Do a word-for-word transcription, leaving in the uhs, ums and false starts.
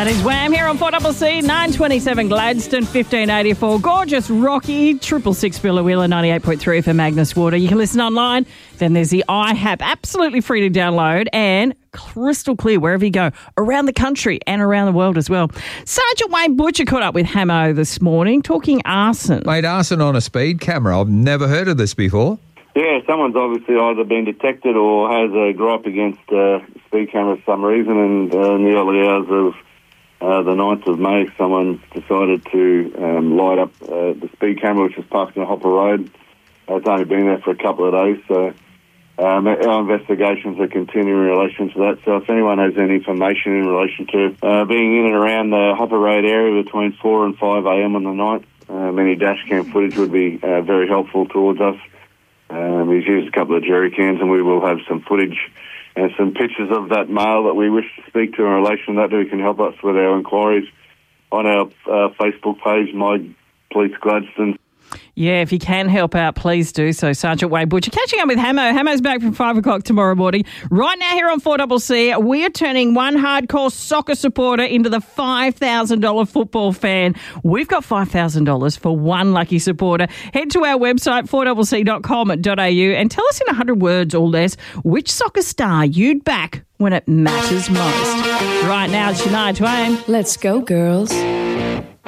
That is Wham here on four C C, nine twenty-seven Gladstone, fifteen eighty-four. Gorgeous Rocky, triple six Billawheeler, ninety-eight point three for Magnus Water. You can listen online. Then there's the iHab, absolutely free to download and crystal clear wherever you go, around the country and around the world as well. Sergeant Wayne Butcher caught up with Hamo this morning talking arson. Mate, arson on a speed camera. I've never heard of this before. Yeah, someone's obviously either been detected or has a gripe against uh, speed cameras for some reason, and uh, in the early hours of uh, the ninth of May, someone decided to um, light up uh, the speed camera, which was parked on Hopper Road. Uh, it's only been there for a couple of days, so um, our investigations are continuing in relation to that. So if anyone has any information in relation to uh, being in and around the Hopper Road area between four and five a.m. on the ninth, um, any dash cam footage would be uh, very helpful towards us. Um, he's used a couple of jerry cans, and we will have some footage and some pictures of that male that we wish to speak to in relation to that, who can help us with our inquiries on our uh, Facebook page, My Police Gladstone. Yeah, if you can help out, please do so. Sergeant Wayne Butcher. Catching up with Hamo. Hamo's back from five o'clock tomorrow morning. Right now here on four C C, we are turning one hardcore soccer supporter into the five thousand dollars football fan. We've got five thousand dollars for one lucky supporter. Head to our website, four c c dot com dot a u, and tell us in one hundred words or less which soccer star you'd back when it matters most. Right now, it's Shania Twain. Let's go, girls.